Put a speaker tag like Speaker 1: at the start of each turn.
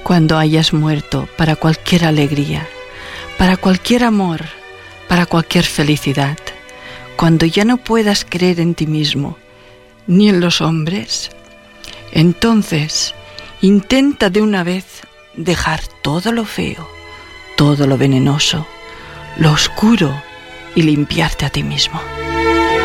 Speaker 1: Cuando hayas muerto para cualquier alegría, para cualquier amor, para cualquier felicidad, cuando ya no puedas creer en ti mismo, ni en los hombres, entonces intenta de una vez dejar todo lo feo, todo lo venenoso, lo oscuro y limpiarte a ti mismo.